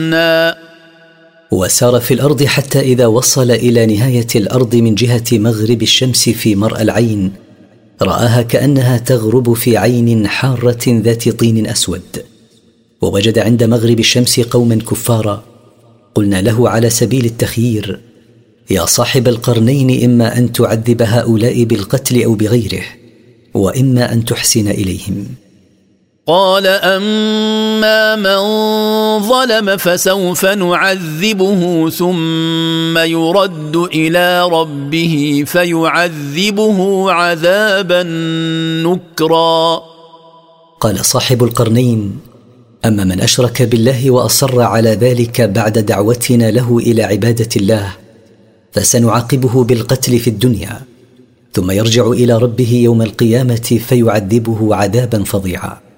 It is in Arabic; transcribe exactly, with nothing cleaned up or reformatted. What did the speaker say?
وسار في الأرض حتى إذا وصل إلى نهاية الأرض من جهة مغرب الشمس في مرأى العين رآها كأنها تغرب في عين حارة ذات طين أسود. ووجد عند مغرب الشمس قوما كفارا. قلنا له على سبيل التخيير: يا صاحب القرنين، إما أن تعذب هؤلاء بالقتل أو بغيره، وإما أن تحسن إليهم. قال: أما من ظلم فسوف نعذبه ثم يرد إلى ربه فيعذبه عذابا نكرا. قال صاحب القرنين: أما من أشرك بالله وأصر على ذلك بعد دعوتنا له إلى عبادة الله فسنعاقبه بالقتل في الدنيا، ثم يرجع إلى ربه يوم القيامة فيعذبه عذابا فظيعا.